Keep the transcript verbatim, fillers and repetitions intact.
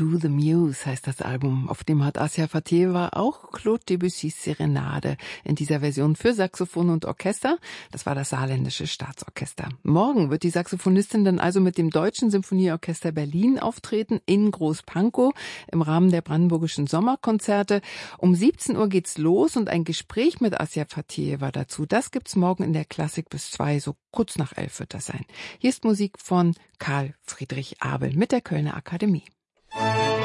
To the Muse heißt das Album. Auf dem hat Asja Fateva auch Claude Debussys Serenade in dieser Version für Saxophon und Orchester. Das war das Saarländische Staatsorchester. Morgen wird die Saxophonistin dann also mit dem Deutschen Symphonieorchester Berlin auftreten in Großpankow im Rahmen der Brandenburgischen Sommerkonzerte. Um siebzehn Uhr geht's los und ein Gespräch mit Asja Fateva dazu. Das gibt's morgen in der Klassik bis zwei, so kurz nach elf wird das sein. Hier ist Musik von Karl Friedrich Abel mit der Kölner Akademie.